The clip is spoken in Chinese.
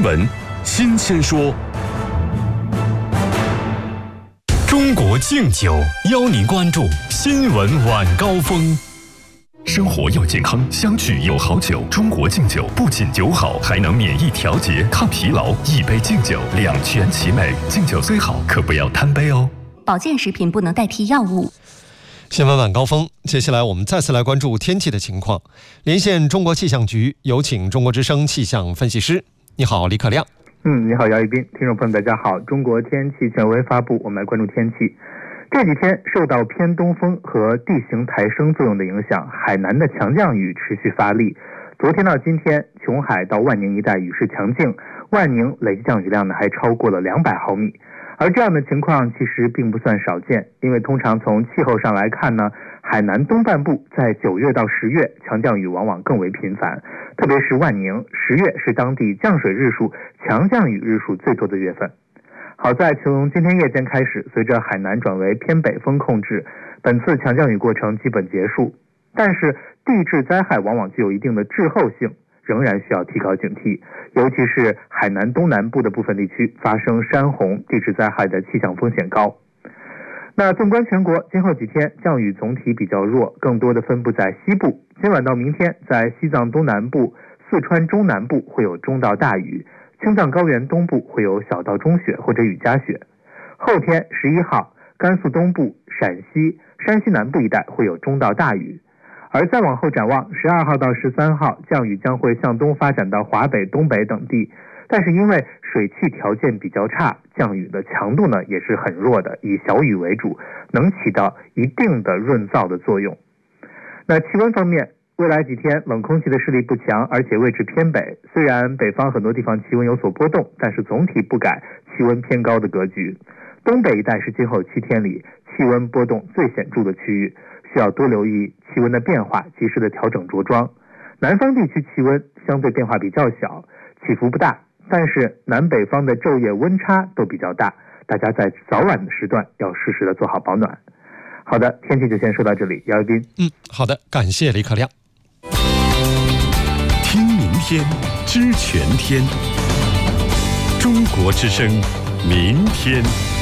新闻新鲜说。中国敬酒邀您关注新闻晚高峰。生活要健康，相聚有好酒。中国敬酒不仅酒好，还能免疫调节、抗疲劳。一杯敬酒，两全其美。敬酒最好，可不要贪杯哦。 保健食品不能代替药物。 新闻晚高峰，接下来我们再次来关注天气的情况。连线中国气象局，有请中国之声气象分析师。你好，李可亮。 你好，姚一斌。听众朋友大家好，中国天气权威发布，我们来关注天气。这几天受到偏东风和地形抬升作用的影响，海南的强降雨持续发力。昨天到今天，琼海到万宁一带雨势强劲，万宁累计降雨量呢还超过了200毫米。而这样的情况其实并不算少见，因为通常从气候上来看呢，海南东半部在9月到10月强降雨往往更为频繁，特别是万宁10月是当地降水日数、强降雨日数最多的月份。好在从今天夜间开始，随着海南转为偏北风控制，本次强降雨过程基本结束。但是地质灾害往往具有一定的滞后性，仍然需要提高警惕，尤其是海南东南部的部分地区发生山洪地质灾害的气象风险高。那纵观全国，今后几天降雨总体比较弱，更多的分布在西部。今晚到明天，在西藏东南部、四川中南部会有中到大雨，青藏高原东部会有小到中雪或者雨夹雪。后天11号，甘肃东部、陕西、山西南部一带会有中到大雨。而再往后展望，12号到13号，降雨将会向东发展到华北、东北等地，但是因为水汽条件比较差，降雨的强度呢也是很弱的，以小雨为主，能起到一定的润燥的作用。那气温方面，未来几天冷空气的势力不强，而且位置偏北，虽然北方很多地方气温有所波动，但是总体不改气温偏高的格局。东北一带是今后7天里气温波动最显著的区域，需要多留意气温的变化，及时的调整着装。南方地区气温相对变化比较小，起伏不大，但是南北方的昼夜温差都比较大，大家在早晚的时段要适时的做好保暖。好的，天气就先说到这里，姚一斌。 好的，感谢李可亮。 听明天，知全天。中国之声，明天。